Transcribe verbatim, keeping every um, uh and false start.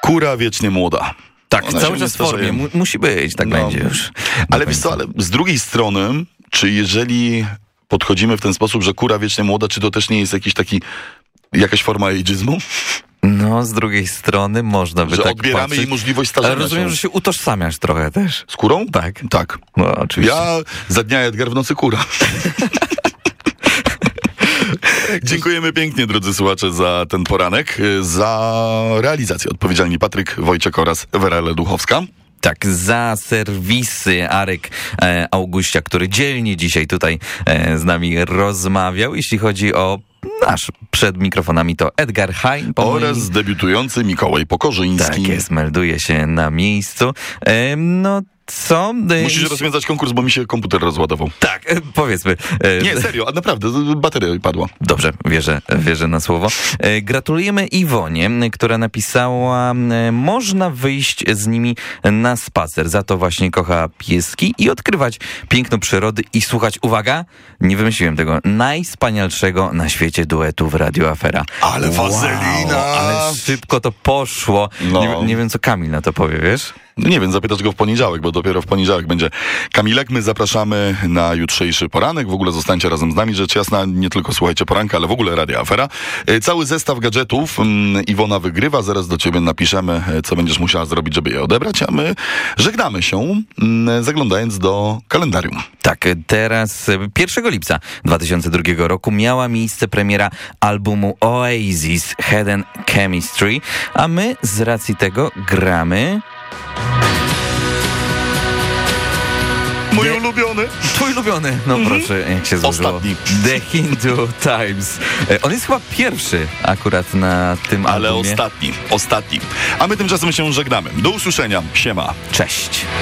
Kura wiecznie młoda. Tak, Ona cały się czas w nie formie. Mu- musi być, tak No. będzie już. Ale wiesz co, ale z drugiej strony, czy jeżeli podchodzimy w ten sposób, że kura wiecznie młoda, czy to też nie jest jakiś taki, jakaś forma ageizmu? No, z drugiej strony można by Że tak odbieramy patrzeć. jej możliwość Ale starzenia rozumiem, się. że się utożsamiasz trochę też. Z kurą? Tak. Tak. No, oczywiście. Ja za dnia Edgar, w nocy kura. Dziękujemy pięknie, drodzy słuchacze, za ten poranek. Za realizację odpowiedzialni Patryk Wojciech oraz Ewera Leduchowska. Tak, za serwisy Arek e, Auguścia, który dzielnie dzisiaj tutaj e, z nami rozmawiał. Jeśli chodzi o nasz przed mikrofonami, to Edgar Hein. Oraz moi... debiutujący Mikołaj Pokorzyński. Tak jest, melduje się na miejscu. E, no co? Musisz rozwiązać konkurs, bo mi się komputer rozładował. Tak, e, powiedzmy. E, Nie, serio, a naprawdę, bateria padła. Dobrze, wierzę, wierzę na słowo. E, gratulujemy Iwonie, która napisała: e, można wyjść z nimi na spacer. Za to właśnie kocha pieski i odkrywać piękno przyrody i słuchać, uwaga, nie wymyśliłem tego, najwspanialszego na świecie duetu w Radio Afera. Ale wazelina! Wow, ale szybko to poszło. No. Nie, nie wiem, co Kamil na to powie, wiesz? No nie wiem, zapytasz go w poniedziałek, bo dopiero w poniedziałek będzie Kamilek. My zapraszamy na jutrzejszy poranek. W ogóle zostańcie razem z nami, rzecz jasna. Nie tylko słuchajcie poranka, ale w ogóle Radio Afera. Cały zestaw gadżetów Iwona wygrywa. Zaraz do ciebie napiszemy, co będziesz musiała zrobić, żeby je odebrać. A my żegnamy się, zaglądając do kalendarium. Tak, teraz pierwszego lipca dwa tysiące drugiego roku miała miejsce premiera albumu Oasis Hidden Chemistry, a my z racji tego gramy... Mój The... ulubiony. Twój ulubiony. No mm-hmm. proszę, jak się złożyło. Ostatni. The Hindu Times. On jest chyba pierwszy akurat na tym Ale albumie. ostatni, ostatni. A my tymczasem się żegnamy. Do usłyszenia. Siema. Cześć.